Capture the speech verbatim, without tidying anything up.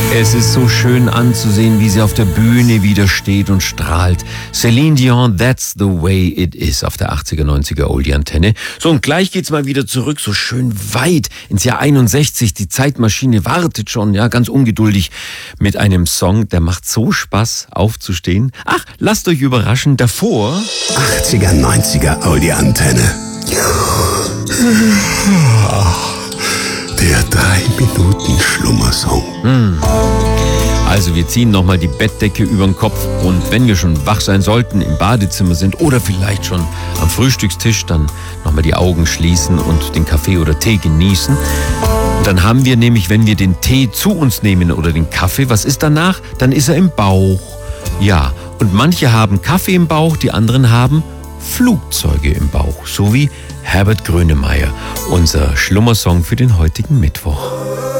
Es ist so schön anzusehen, wie sie auf der Bühne wieder steht und strahlt. Celine Dion, That's the Way It Is auf der achtziger, neunziger Oldie-Antenne. So, und gleich geht's mal wieder zurück, so schön weit ins Jahr einundsechzig. Die Zeitmaschine wartet schon, ja, ganz ungeduldig mit einem Song, der macht so Spaß aufzustehen. Ach, lasst euch überraschen, davor... achtziger, neunziger Oldie-Antenne. Der drei Minuten Schlummersong. Hm. Also wir ziehen nochmal die Bettdecke über den Kopf und wenn wir schon wach sein sollten, im Badezimmer sind oder vielleicht schon am Frühstückstisch, dann nochmal die Augen schließen und den Kaffee oder Tee genießen. Und dann haben wir nämlich, wenn wir den Tee zu uns nehmen oder den Kaffee, was ist danach? Dann ist er im Bauch. Ja, und manche haben Kaffee im Bauch, die anderen haben Flugzeuge im Bauch. So wie Herbert Grönemeyer, unser Schlummersong für den heutigen Mittwoch.